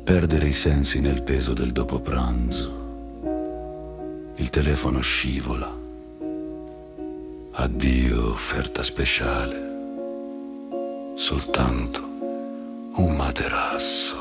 Perdere i sensi nel peso del dopopranzo. Il telefono scivola. Addio offerta speciale. Soltanto un materasso.